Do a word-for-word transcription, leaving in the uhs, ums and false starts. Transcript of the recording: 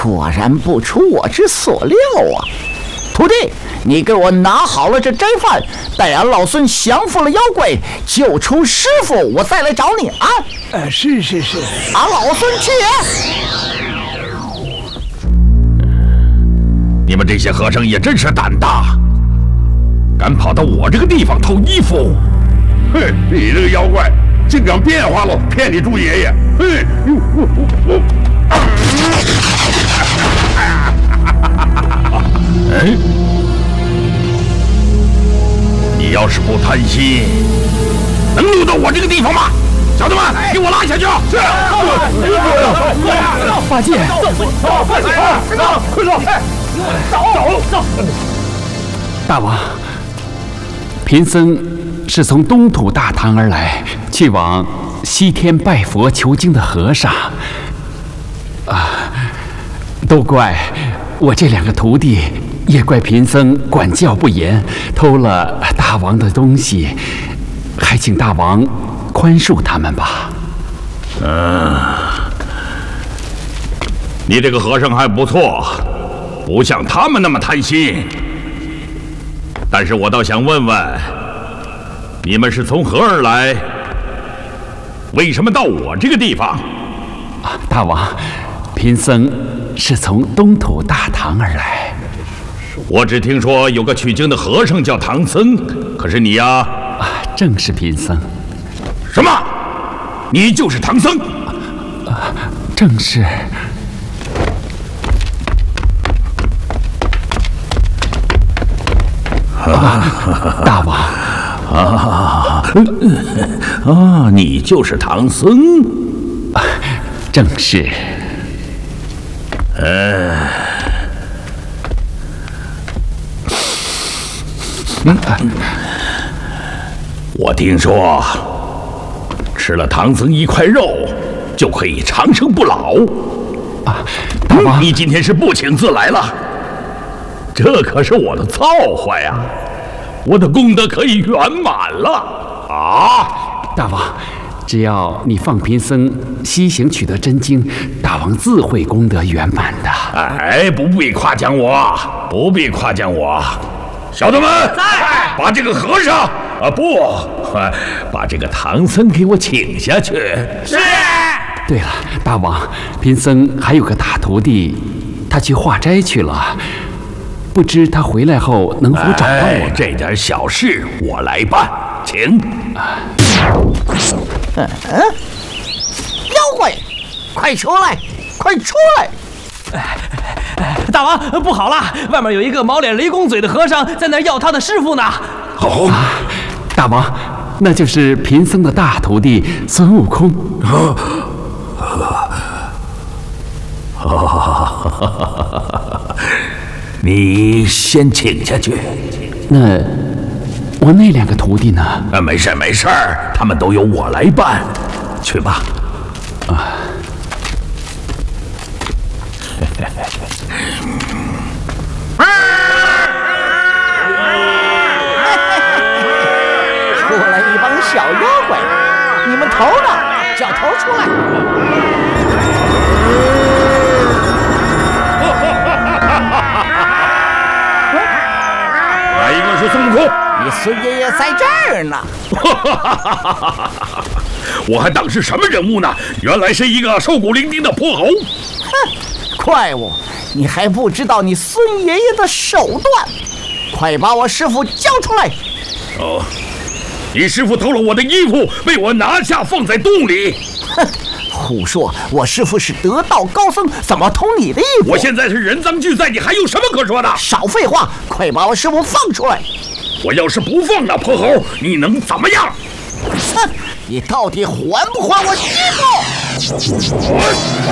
果然不出我之所料啊！徒弟，你给我拿好了这斋饭，待俺老孙降服了妖怪，救出师傅，我再来找你啊！ 呃，是是是， 俺老孙去也！ 你们这些和尚也真是胆大，敢跑到我这个地方偷衣服！ 哼，你这个妖怪竟敢变化了，骗你猪爷爷！哼！ 哎，你要是不贪心，能溜到我这个地方吗？小子们，给我拉下去！是。 八戒， 走，快走，快走！走走走！ 大王，贫僧是从东土大唐而来，去往西天拜佛求经的和尚。啊，都怪我这两个徒弟，也怪贫僧管教不严，偷了大王的东西，还请大王宽恕他们吧。 嗯，你这个和尚还不错，不像他们那么贪心。但是我倒想问问，你们是从何而来？为什么到我这个地方？ 啊，大王，贫僧是从东土大唐而来。 我只听说有个取经的和尚叫唐僧，可是你呀？ 啊，正是贫僧。 什么？你就是唐僧？ 啊，正是。啊，大王。 啊啊！你就是唐僧？ 啊，正是。 呃， 嗯， 我听说吃了唐僧一块肉就可以长生不老。 啊，大王， 你今天是不请自来了？这可是我的造化呀！我的功德可以圆满了啊！ 大王，只要你放贫僧西行取得真经，大王自会功德圆满的。 哎，不必夸奖我，不必夸奖我。小子们， 在， 把这个和尚啊不，把这个唐僧给我请下去。 是。 对了，大王，贫僧还有个大徒弟，他去化斋去了。不知他回来后能否找到我？ 哎，这点小事我来办，请。 嗯，妖怪，快出来，快出来！ 大王，不好了，外面有一个毛脸雷公嘴的和尚在那要他的师傅呢。 好、哦啊，大王，那就是贫僧的大徒弟孙悟空。 啊啊你先请下去。 那我那两个徒弟呢？ 啊，没事没事，他们都由我来办。去吧。 啊。 出来一帮小妖怪，你们头呢？叫头出来！ 哪一个是孙悟空？ 你孙爷爷在这儿呢。 我还当是什么人物呢？原来是一个瘦骨伶仃的泼猴。 哼，怪物，你还不知道你孙爷爷的手段？快把我师傅交出来！ 哦，你师傅偷了我的衣服，被我拿下放在洞里。 哼，胡说！我师傅是得道高僧，怎么偷你的衣服？ 我现在是人赃俱在，你还有什么可说的？ 少废话，快把我师傅放出来！ 我要是不放那泼猴，你能怎么样？ 哼，你到底还不还我衣服？